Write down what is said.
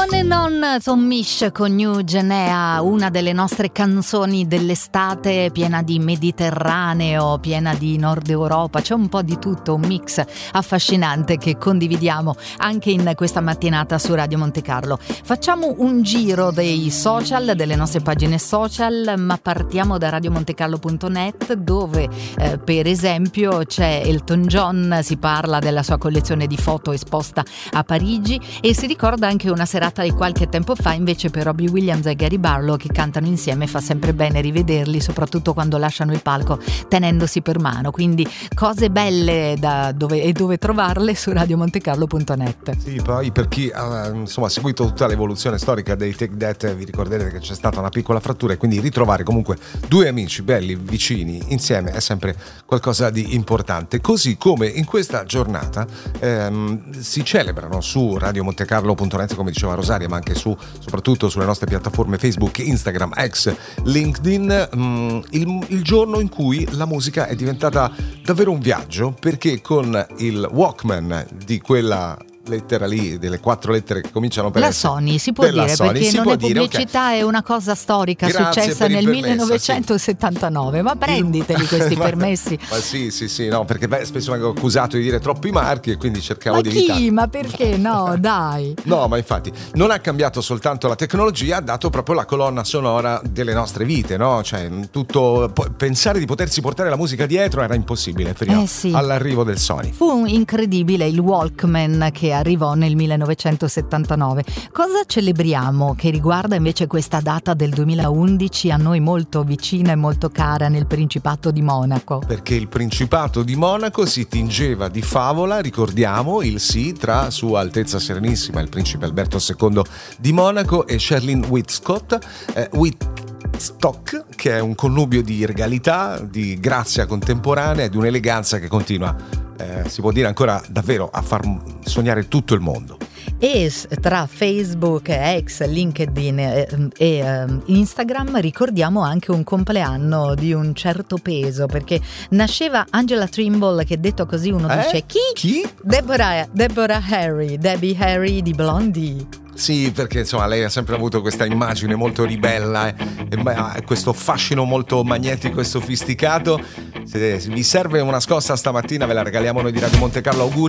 On and On, Tom Misch con New Genea, una delle nostre canzoni dell'estate, piena di Mediterraneo, piena di Nord Europa, c'è un po' di tutto, un mix affascinante che condividiamo anche in questa mattinata su Radio Monte Carlo. Facciamo un giro dei social, delle nostre pagine social, ma partiamo da radiomontecarlo.net, dove per esempio c'è Elton John, si parla della sua collezione di foto esposta a Parigi e si ricorda anche una serata di qualche tempo fa invece per Robbie Williams e Gary Barlow che cantano insieme. Fa sempre bene rivederli, soprattutto quando lasciano il palco tenendosi per mano, quindi cose belle da dove trovarle su radiomontecarlo.net. Sì, poi per chi ha seguito tutta l'evoluzione storica dei Take That, vi ricorderete che c'è stata una piccola frattura e quindi ritrovare comunque due amici belli vicini insieme è sempre qualcosa di importante, così come in questa giornata si celebrano su radiomontecarlo.net, come diceva Rosaria, ma anche soprattutto sulle nostre piattaforme Facebook, Instagram, X, LinkedIn, il giorno in cui la musica è diventata davvero un viaggio, perché con il Walkman di quella lettera lì, delle 4 lettere che cominciano per la Sony, si può dire, Sony, perché non è pubblicità, okay. È una cosa storica. Grazie, successa nel permesso, 1979, sì. Ma prenditeli questi permessi. Ma sì, no, perché spesso vengo accusato di dire troppi marchi e quindi cercavo di evitare. Ma perché no, dai. No, ma infatti non ha cambiato soltanto la tecnologia, ha dato proprio la colonna sonora delle nostre vite, no? Cioè tutto, pensare di potersi portare la musica dietro era impossibile fino all'arrivo del Sony. Fu incredibile il Walkman che arrivò nel 1979. Cosa celebriamo che riguarda invece questa data del 2011 a noi molto vicina e molto cara nel Principato di Monaco? Perché il Principato di Monaco si tingeva di favola, ricordiamo, il sì tra Sua Altezza Serenissima il Principe Alberto II di Monaco e Sherlyn Whitstock, che è un connubio di regalità, di grazia contemporanea e di un'eleganza che continua, si può dire ancora davvero, a far sognare tutto il mondo. E tra Facebook, X, LinkedIn e Instagram ricordiamo anche un compleanno di un certo peso, perché nasceva Angela Trimble, che detto così uno dice chi? Deborah Harry, Debbie Harry di Blondie. Sì, perché insomma lei ha sempre avuto questa immagine molto ribella e questo fascino molto magnetico e sofisticato. Se vi serve una scossa stamattina ve la regaliamo noi di Radio Monte Carlo. Auguri.